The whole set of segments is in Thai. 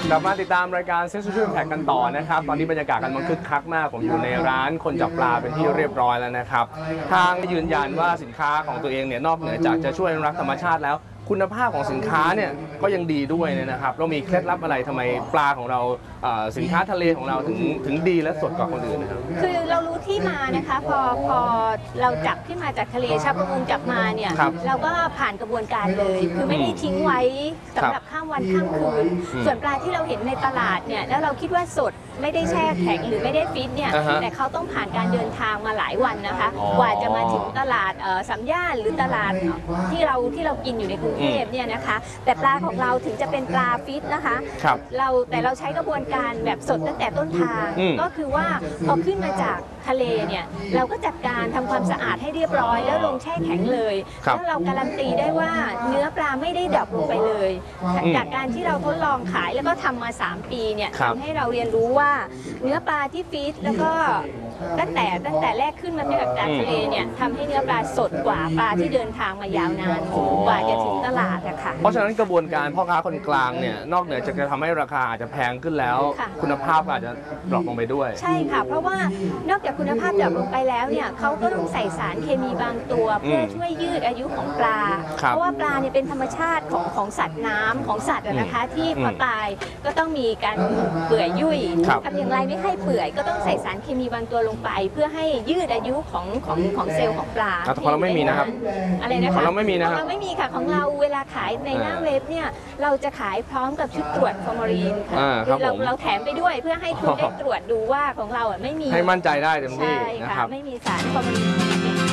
กลับมาติดตามรายการเซ็กซ์ชูแพ็กกันต่อนะครับตอนนี้บรรยากาศกันมันคึกคักมากผมอยู่ในร้านคนจับปลาเป็นที่เรียบร้อยแล้วนะครับทางยืนยันว่าสินค้าของตัวเองเนี่ยนอกเหนือจากจะช่วยอนุรักษ์ธรรมชาติแล้วคุณภาพของสินค้าเนี่ยก็ยังดีด้วยนะครับเรามีเคล็ดลับอะไรทำไมปลาของเราสินค้าทะเลของเราถึงดีและสดกว่าคนอื่นนะครับคือเรารู้ที่มานะคะพอเราจับขึ้นมาจากทะเลชาวประมงจับมาเนี่ยเราก็ผ่านกระบวนการเลยคือไม่ได้ทิ้งไว้สำหรับข้ามวันข้ามคืนส่วนปลาที่เราเห็นในตลาดเนี่ยแล้วเราคิดว่าสดไม่ได้แช่แข็งหรือไม่ได้ฟิตเนี่ยแต่เขาต้องผ่านการเดินทางมาหลายวันนะคะกว่าจะมาถึงตลาดสามย่านหรือตลาดที่เรากินอยู่ในกรุงเทพเนี่ยนะคะแต่ปลาของเราถึงจะเป็นปลาฟิตนะคะแต่เราใช้กระบวนการแบบสดตั้งแต่ต้นทางก็คือว่าพอขึ้นมาจากทะเลเนี่ยเราก็จัดการทำความสะอาดให้เรียบร้อยแล้วลงแช่แข็งเลยแล้วเราการันตีได้ว่าเนื้อปลาไม่ได้ดรอปลงไปเลยจากการที่เราทดลองขายแล้วก็ทำมา3 ปีเนี่ยทำให้เราเรียนรู้ว่าเนื้อปลาที่ฟีดแล้วก็ตั้งแต่แรกขึ้นมาจากทะเลเนี่ยทำให้เนื้อปลาสดกว่าปลาที่เดินทางมายาวนานกว่าจะถึงตลาดอะค่ะเพราะฉะนั้นกระบวนการพ่อค้าคนกลางเนี่ยนอกเหนือจากจะทำให้ราคาอาจจะแพงขึ้นแล้วคุณภาพอาจจะดรอปลงไปด้วยใช่ค่ะเพราะว่านอกจากคุณภาพดรอปลงไปแล้วเนี่ยเขาก็ต้องใส่สารเคมีบางตัวเพื่อช่วยยืดอายุของปลาเพราะว่าปลาเนี่ยเป็นธรรมชาติของสัตว์น้ำของสัตว์นะคะที่พอตายก็ต้องมีการเปื่อยยุ่ยทำอย่างไรไม่ให้เปื่อยก็ต้องใส่สารเคมีบางตัวลงไปเพื่อให้ยืดอายุของเซลล์ของปลาของเราไม่มีนะครับอะไรนะคะของเราไม่มีนะของเราไม่มีค่ะของเราเวลาขายในหน้าเว็บเนี่ยเราจะขายพร้อมกับชุดตรวจฟอร์มาลีนค่ะคือเราแถมไปด้วยเพื่อให้คุณได้ตรวจดูว่าของเราไม่มีให้มั่นใจได้เต็มที่นะครับไม่มีสารฟอร์มาลีน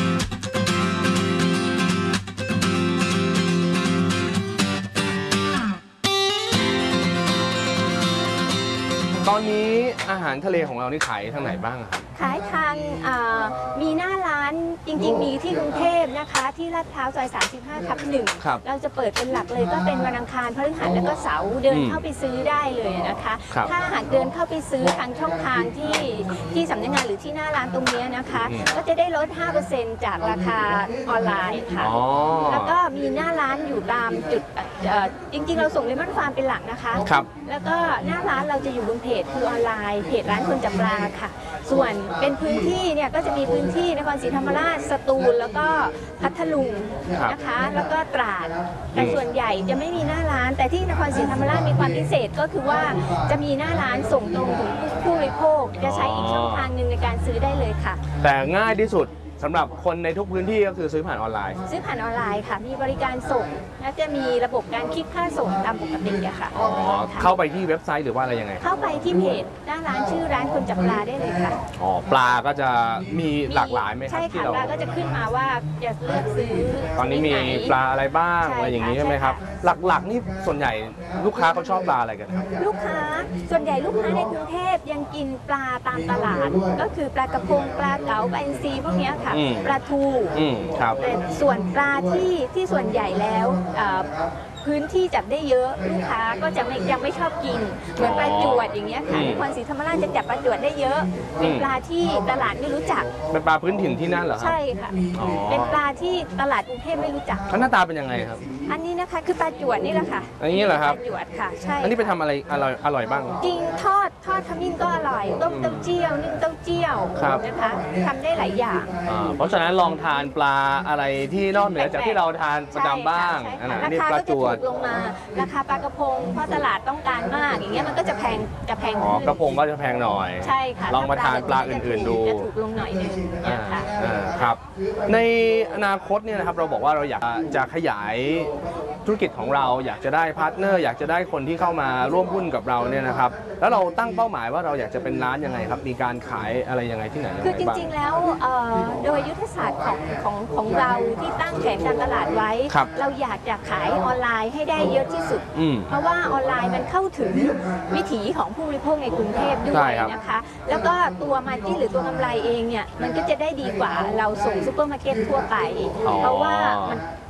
ตอนนี้อาหารทะเลของเรานี่ขายทางไหนบ้างครับขายทางมีหน้าร้านจริงๆมีที่กรุงเทพนะคะที่ลาดพร้าวซอย35/1เราจะเปิดเป็นหลักเลยก็เป็นวันอังคารพฤหัสแล้วก็เสาร์เดินเข้าไปซื้อได้เลยนะคะถ้าหากเดินเข้าไปซื้อทางช่องทางที่สำนักงานหรือที่หน้าร้านตรงนี้นะคะก็จะได้ลด 5% จากราคาออนไลน์ค่ะแล้วก็มีหน้าร้านอยู่ตามจุดจริงๆเราส่งเลมอนฟาร์มเป็นหลักนะคะแล้วก็หน้าร้านเราจะอยู่บนเพจคือออนไลน์เพจร้านคนจับปลาค่ะส่วนเป็นพื้นที่เนี่ยก็จะมีพื้นที่นครศรีธรรมราชสตูลแล้วก็พัทลุงนะคะแล้วก็ตราดแต่ส่วนใหญ่จะไม่มีหน้าร้านแต่ที่นครศรีธรรมราชมีความพิเศษก็คือว่าจะมีหน้าร้านส่งตรงถึงผู้บริโภคจะใช้อีกช่องทางหนึ่งในการซื้อได้เลยค่ะแต่ง่ายที่สุดสำหรับคนในทุกพื้นที่ก็คือซื้อผ่านออนไลน์ซื้อผ่านออนไลน์ค่ะมีบริการส่งและจะมีระบบการคิดค่าส่งตามปกติอะค่ะเข้าไปที่เว็บไซต์หรือว่าอะไรยังไงเข้าไปที่เพจหน้าร้านชื่อร้านคนจับปลาได้เลยค่ะปลาก็จะมีหลากหลายไหมครับใช่ค่ะปลาก็จะขึ้นมาว่าจะเลือกซื้อตอนนี้มีปลาอะไรบ้างอะไรอย่างนี้ใช่ไหมครับหลักๆนี่ส่วนใหญ่ลูกค้าเขาชอบปลาอะไรกันครับลูกค้าส่วนใหญ่ลูกค้าในกรุงเทพยังกินปลาตามตลาดก็คือปลากระพงปลาเก๋าปลาอินทรีพวกนี้ค่ะปลาทูแต่ส่วนปลาที่ส่วนใหญ่แล้วพื้นที่จับได้เยอะลูกค้าก็จะยังไม่ชอบกินเหมือนปลาจวดอย่างเงี้ยค่ะนครศรีธรรมราชจะจับปลาจวดได้เยอะเป็นปลาที่ตลาดไม่รู้จักเป็นปลาพื้นถิ่นที่นั่นเหรอใช่ค่ะเป็นปลาที่ตลาดกรุงเทพไม่รู้จักหน้าตาเป็นยังไงครับอันนี้นะคะคือปลาจวดนี่แหละค่ะอันนี้เหรอครับปลาจวดค่ะใช่อันนี้ไปทำอะไรอร่อยบ้างจริงทอดขมิ้นก็อร่อยต้มเต้าเจี้ยวนึ่งเต้าเจี้ยวนะคะทำได้หลายอย่างเพราะฉะนั้นลองทานปลาอะไรที่นอกเหนือจากที่เราทานประจำบ้างราคาก็จะถูกลงมาราคาปลากระพงเพราะตลาดต้องการมากอย่างเงี้ยมันก็จะแพงขึ้นกระพงก็จะแพงหน่อยใช่ค่ะลองมาทานปลาอื่นๆดูจะถูกลงหน่อยนึงนะคะครับในอนาคตเนี่ยนะครับเราบอกว่าเราอยากจะขยายธุรกิจของเราอยากจะได้พาร์ทเนอร์อยากจะได้คนที่เข้ามาร่วมหุ้นกับเราเนี่ยนะครับแล้วเราตั้งเป้าหมายว่าเราอยากจะเป็นร้านยังไงครับมีการขายอะไรยังไงที่ไหนคือจริงๆแล้วโดยยุทธศาสตร์ของเราที่ตั้งแผนการตลาดไว้เราอยากจะขายออนไลน์ให้ได้เยอะที่สุดเพราะว่าออนไลน์มันเข้าถึงวิถีของผู้บริโภคในกรุงเทพด้วยนะคะแล้วก็ตัวมาร์จิ้นหรือตัวกำไรเองเนี่ยมันก็จะได้ดีกว่าเราส่งซูเปอร์มาร์เก็ตทั่วไปเพราะว่ามัน